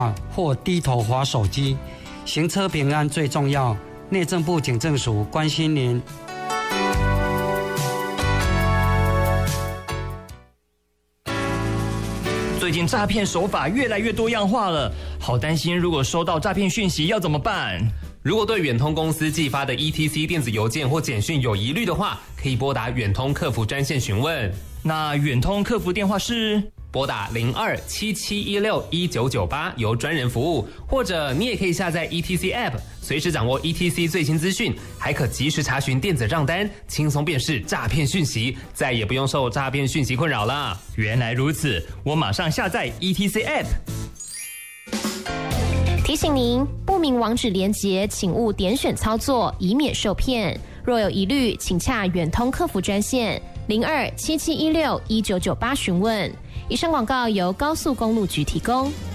或低头滑手机，行车平安最重要。内政部警政署关心您。 最近诈骗手法越来越多样化了，好担心如果收到诈骗讯息要怎么办？ 如果对远通公司寄发的 ETC 电子邮件或简讯有疑虑的话，可以拨打远通客服专线询问。 那远通客服电话是？ 拨打02-7716-1998，由专人服务，或者你也可以下载 ETC App， 随时掌握 ETC 最新资讯，还可及时查询电子账单，轻松辨识诈骗讯息，再也不用受诈骗讯息困扰了。 原来如此，我马上下载 ETC App。 提醒您，不明网址连结，请勿点选操作，以免受骗。若有疑虑，请洽远通客服专线02-7716-1998询问。以上广告由高速公路局提供。